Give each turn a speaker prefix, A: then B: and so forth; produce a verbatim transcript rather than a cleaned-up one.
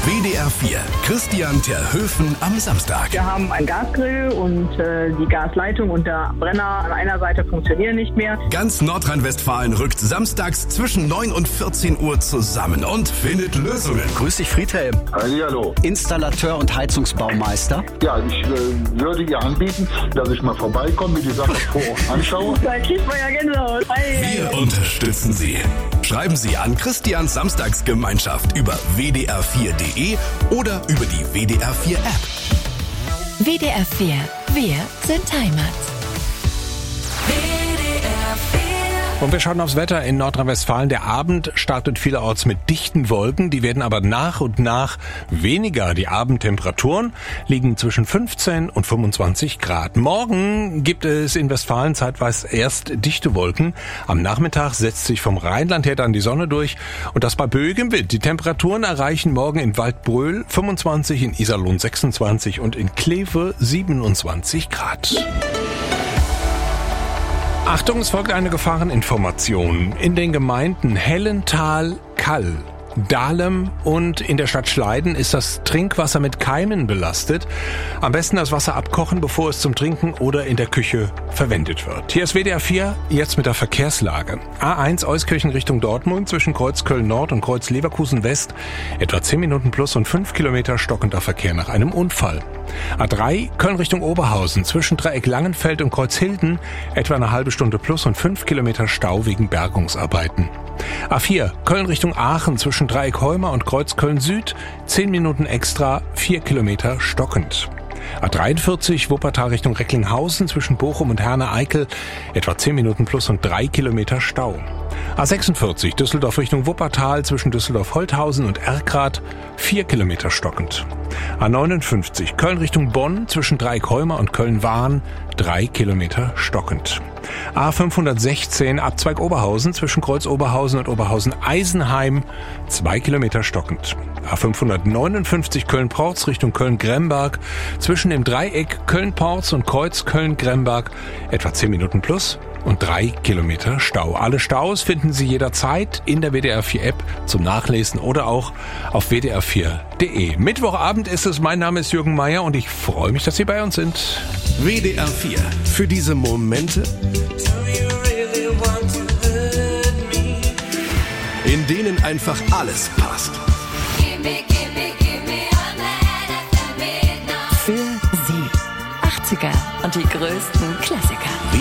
A: W D R vier, Christian Terhöfen am Samstag.
B: Wir haben einen Gasgrill und äh, die Gasleitung und der Brenner an einer Seite funktionieren nicht mehr.
A: Ganz Nordrhein-Westfalen rückt samstags zwischen neun und vierzehn Uhr zusammen und findet Lösungen.
C: Grüß dich, Friedhelm.
D: Hallihallo.
C: Installateur und Heizungsbaumeister.
D: Ja, ich äh, würde ihr anbieten, dass ich mal vorbeikomme, mir die Sache vor Ort anschaue.
B: Da kriegt man ja Gänsehaut.
A: Wir unterstützen Sie. Schreiben Sie an Christians Samstagsgemeinschaft über w d r vier punkt d e oder über die W D R vier App.
E: W D R vier. Wir sind Heimat.
F: Und wir schauen aufs Wetter in Nordrhein-Westfalen. Der Abend startet vielerorts mit dichten Wolken. Die werden aber nach und nach weniger. Die Abendtemperaturen liegen zwischen fünfzehn und fünfundzwanzig Grad. Morgen gibt es in Westfalen zeitweise erst dichte Wolken. Am Nachmittag setzt sich vom Rheinland her dann die Sonne durch. Und das bei böigem Wind. Die Temperaturen erreichen morgen in Waldbröl fünfundzwanzig, in Iserlohn sechsundzwanzig und in Kleve siebenundzwanzig Grad. Achtung, es folgt eine Gefahreninformation. In den Gemeinden Hellental, Kall, Dahlem und in der Stadt Schleiden ist das Trinkwasser mit Keimen belastet. Am besten das Wasser abkochen, bevor es zum Trinken oder in der Küche verwendet wird. Hier ist W D R vier, jetzt mit der Verkehrslage. A eins Euskirchen Richtung Dortmund zwischen Kreuz Köln Nord und Kreuz Leverkusen West. Etwa zehn Minuten plus und fünf Kilometer stockender Verkehr nach einem Unfall. A drei Köln Richtung Oberhausen zwischen Dreieck Langenfeld und Kreuz Hilden. Etwa eine halbe Stunde plus und fünf Kilometer Stau wegen Bergungsarbeiten. A vier Köln Richtung Aachen zwischen Dreieck Heumer und Kreuz Köln Süd. zehn Minuten extra, vier Kilometer stockend. A dreiundvierzig Wuppertal Richtung Recklinghausen zwischen Bochum und Herne-Eickel. Etwa zehn Minuten plus und drei Kilometer Stau. A sechsundvierzig Düsseldorf Richtung Wuppertal zwischen Düsseldorf-Holthausen und Erkrath. vier Kilometer stockend. A neunundfünfzig Köln Richtung Bonn zwischen Dreieck Heumer und Köln-Wahn. drei Kilometer stockend. A fünfhundertsechzehn Abzweig Oberhausen zwischen Kreuz Oberhausen und Oberhausen-Eisenheim. zwei Kilometer stockend. A fünfhundertneunundfünfzig Köln-Porz Richtung Köln-Gremberg zwischen dem Dreieck Köln-Porz und Kreuz Köln-Gremberg. Etwa zehn Minuten plus und drei Kilometer Stau. Alle Staus finden Sie jederzeit in der W D R vier App zum Nachlesen oder auch auf w d r vier punkt d e. Mittwochabend ist es. Mein Name ist Jürgen Meier und ich freue mich, dass Sie bei uns sind.
A: W D R vier. Für diese Momente, in denen einfach alles passt.
E: Für Sie. achtziger und die größten Klassiker.